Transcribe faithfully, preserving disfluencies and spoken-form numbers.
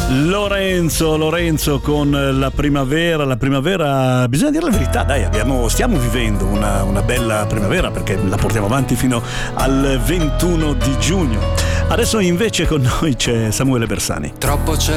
Lorenzo, Lorenzo con la primavera, la primavera, bisogna dire la verità, dai, abbiamo, stiamo vivendo una, una bella primavera perché la portiamo avanti fino al ventuno di giugno. Adesso invece con noi c'è Samuele Bersani. Troppo c'è